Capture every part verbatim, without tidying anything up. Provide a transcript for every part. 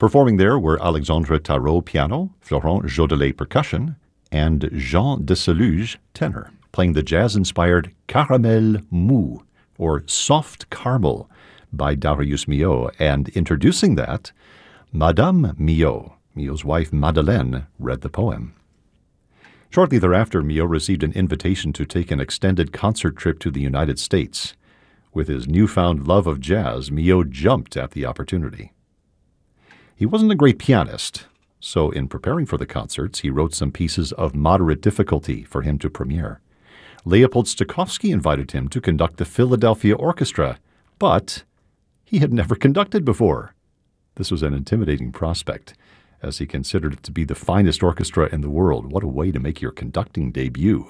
Performing there were Alexandre Tarot piano, Florent Jodelet percussion, and Jean Desaluge tenor, playing the jazz-inspired Caramel Mou, or Soft Caramel, by Darius Milhaud, and introducing that, Madame Milhaud, Milhaud's wife Madeleine, read the poem. Shortly thereafter, Milhaud received an invitation to take an extended concert trip to the United States. With his newfound love of jazz, Milhaud jumped at the opportunity. He wasn't a great pianist, so in preparing for the concerts, he wrote some pieces of moderate difficulty for him to premiere. Leopold Stokowski invited him to conduct the Philadelphia Orchestra, but he had never conducted before. This was an intimidating prospect, as he considered it to be the finest orchestra in the world. What a way to make your conducting debut.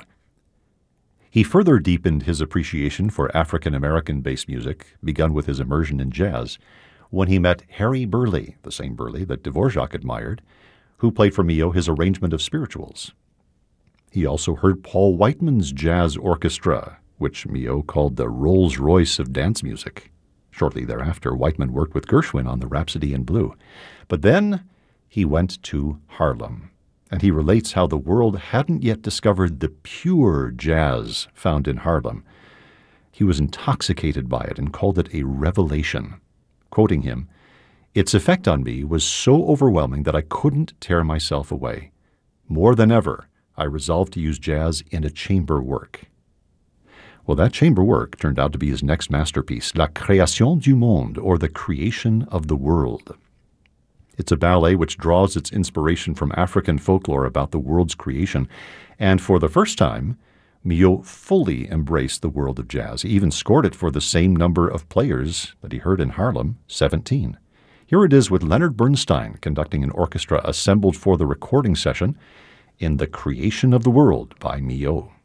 He further deepened his appreciation for African-American bass music, begun with his immersion in jazz, when he met Harry Burleigh, the same Burleigh that Dvorak admired, who played for Milhaud his arrangement of spirituals. He also heard Paul Whiteman's jazz orchestra, which Milhaud called the Rolls-Royce of dance music. Shortly thereafter, Whiteman worked with Gershwin on the Rhapsody in Blue. But then he went to Harlem, and he relates how the world hadn't yet discovered the pure jazz found in Harlem. He was intoxicated by it and called it a revelation. Quoting him, "Its effect on me was so overwhelming that I couldn't tear myself away. More than ever, I resolved to use jazz in a chamber work." Well, that chamber work turned out to be his next masterpiece, La Création du Monde, or The Creation of the World. It's a ballet which draws its inspiration from African folklore about the world's creation, and for the first time, Milhaud fully embraced the world of jazz. He even scored it for the same number of players that he heard in Harlem, seventeen. Here it is with Leonard Bernstein conducting an orchestra assembled for the recording session in The Creation of the World by Milhaud.